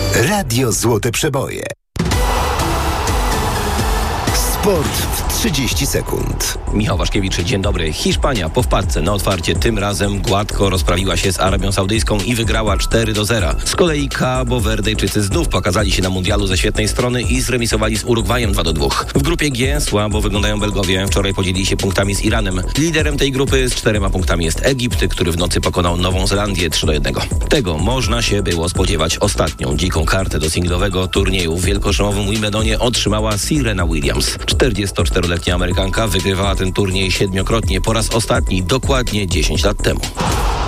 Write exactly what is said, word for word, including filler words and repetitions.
Radio Złote Przeboje. Sport w trzydzieści sekund. Michał Waszkiewicz, dzień dobry. Hiszpania po wpadce na otwarcie tym razem gładko rozprawiła się z Arabią Saudyjską i wygrała cztery do zera. Z kolei Cabo Verdejczycy znów pokazali się na mundialu ze świetnej strony i zremisowali z Urugwajem dwa do dwóch. W grupie G słabo wyglądają Belgowie. Wczoraj podzielili się punktami z Iranem. Liderem tej grupy z czterema punktami jest Egipt, który w nocy pokonał Nową Zelandię trzy do jednego. Tego można się było spodziewać. Ostatnią dziką kartę do singlowego turnieju w wielkoszlemowym Wimbledonie otrzymała Serena Williams. czterdziestoczteroletnia Amerykanka wygrywała ten turniej siedmiokrotnie, po raz ostatni dokładnie dziesięć lat temu.